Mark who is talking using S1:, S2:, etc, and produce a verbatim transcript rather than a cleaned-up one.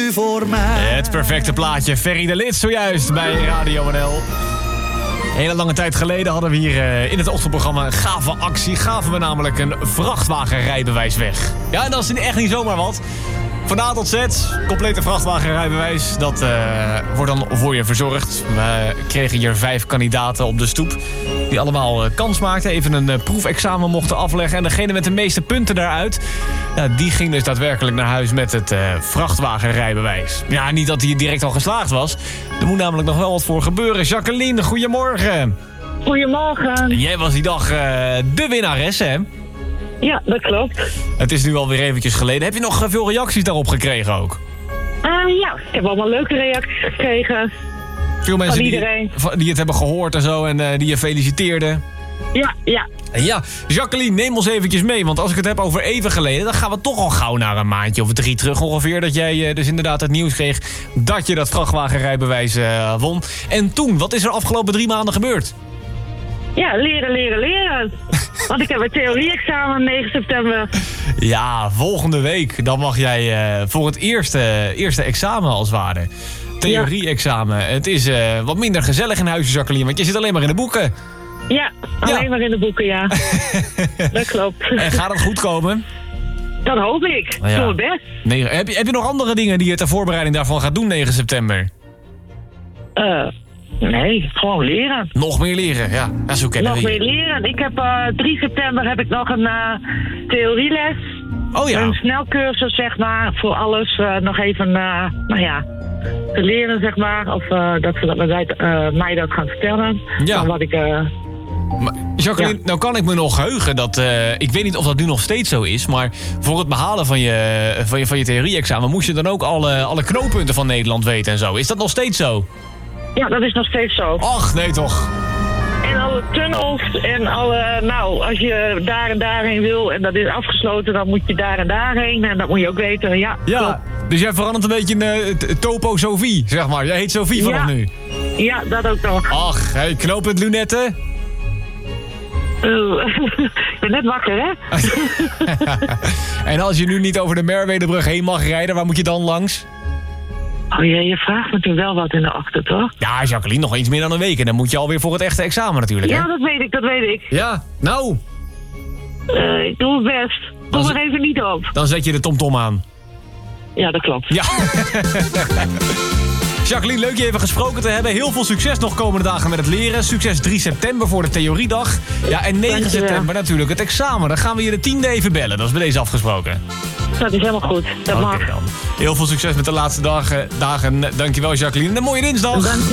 S1: nu voor mij.
S2: Het perfecte plaatje, Ferry de Lid zojuist bij Radio N L. Hele lange tijd geleden hadden we hier uh, in het ochtendprogramma een gave actie. Gaven we namelijk een vrachtwagenrijbewijs weg. Ja, en dat is echt niet zomaar wat. Van A tot Z, complete vrachtwagenrijbewijs. Dat uh, wordt dan voor je verzorgd. We kregen hier vijf kandidaten op de stoep. Die allemaal uh, kans maakten. Even een uh, proefexamen mochten afleggen. En degene met de meeste punten daaruit, ja, die ging dus daadwerkelijk naar huis met het uh, vrachtwagenrijbewijs. Ja, niet dat hij direct al geslaagd was. Er moet namelijk nog wel wat voor gebeuren. Jacqueline, goedemorgen.
S3: Goedemorgen.
S2: En jij was die dag uh, de winnares, hè?
S3: Ja, dat klopt.
S2: Het is nu alweer eventjes geleden. Heb je nog uh, veel reacties daarop gekregen ook?
S3: Uh, ja, ik heb allemaal leuke reacties gekregen.
S2: Veel mensen
S3: van
S2: die,
S3: iedereen.
S2: die het hebben gehoord en zo en uh, die je feliciteerden.
S3: Ja, ja.
S2: Ja, Jacqueline, neem ons eventjes mee. Want als ik het heb over even geleden, dan gaan we toch al gauw naar een maandje of drie terug ongeveer. Dat jij uh, dus inderdaad het nieuws kreeg dat je dat vrachtwagenrijbewijs uh, won. En toen, wat is er afgelopen drie maanden gebeurd?
S3: Ja, leren, leren, leren. Want ik heb een theorie-examen negen september.
S2: Ja, volgende week. Dan mag jij uh, voor het eerste, eerste examen als het ware. Theorie-examen. Ja. Het is uh, wat minder gezellig in huisje, Jacqueline, want je zit alleen maar in de boeken.
S3: Ja, alleen ja. maar in de boeken, ja. Dat klopt.
S2: En gaat het goed komen?
S3: Dat hoop ik.
S2: Ja.
S3: Doe het best.
S2: Nee, heb, je, heb je nog andere dingen die je ter voorbereiding daarvan gaat doen negen september?
S3: Eh... Uh. Nee, gewoon leren.
S2: Nog meer leren, ja. ja zo kennen
S3: nog
S2: we
S3: meer leren. Ik heb uh, drie september heb ik nog een uh, theorieles.
S2: Oh ja.
S3: Een snelcursus, zeg maar, voor alles uh, nog even, uh, nou ja, te leren, zeg maar. Of uh, dat ze dat, uh, mij dat gaan vertellen.
S2: Ja.
S3: Van wat ik... Uh,
S2: maar, Jacqueline, ja. nou kan ik me nog heugen dat... Uh, ik weet niet of dat nu nog steeds zo is, maar voor het behalen van je, van je, van je theorie-examen moest je dan ook alle, alle knooppunten van Nederland weten en zo. Is dat nog steeds zo?
S3: Ja, dat is nog steeds zo.
S2: Och, nee toch.
S3: En alle tunnels en alle... Nou, als je daar en daarheen wil en dat is afgesloten, dan moet je daar en daarheen. En dat moet je ook weten, ja.
S2: Ja,
S3: klopt.
S2: Dus jij verandert een beetje in uh, Topo Sophie, zeg maar. Jij heet Sophie vanaf
S3: ja.
S2: nu.
S3: Ja, dat ook nog.
S2: Ach, hey, knooppunt Lunette.
S3: Uh, ik ben net wakker, hè?
S2: En als je nu niet over de Merwedebrug heen mag rijden, waar moet je dan langs?
S3: Oh ja, je vraagt natuurlijk wel wat in de achter, toch?
S2: Ja, Jacqueline, nog iets meer dan een week. En dan moet je alweer voor het echte examen natuurlijk, hè?
S3: Ja, dat weet ik, dat weet ik.
S2: Ja, nou.
S3: Uh, ik doe het best. Kom
S2: z-
S3: er even niet op.
S2: Dan zet je de tomtom aan.
S3: Ja, dat klopt.
S2: Ja. Jacqueline, leuk je even gesproken te hebben. Heel veel succes nog komende dagen met het leren. Succes drie september voor de theoriedag. Ja, en negen september natuurlijk het examen. Dan gaan we je de tiende even bellen. Dat is bij deze afgesproken.
S3: Dat is helemaal goed. Dat
S2: okay,
S3: mag.
S2: Dan. Heel veel succes met de laatste dagen. dagen. Dankjewel, Jacqueline. En een mooie dinsdag.
S3: Dank je.